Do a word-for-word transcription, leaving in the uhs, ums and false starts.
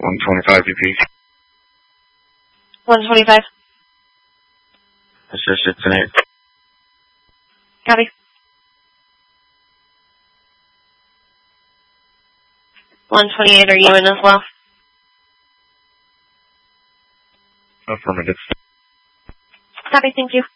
one twenty-five B P. one twenty-five. Assist at ten eight. Copy. one twenty-eight, are you in as well? Affirmative. Copy, thank you.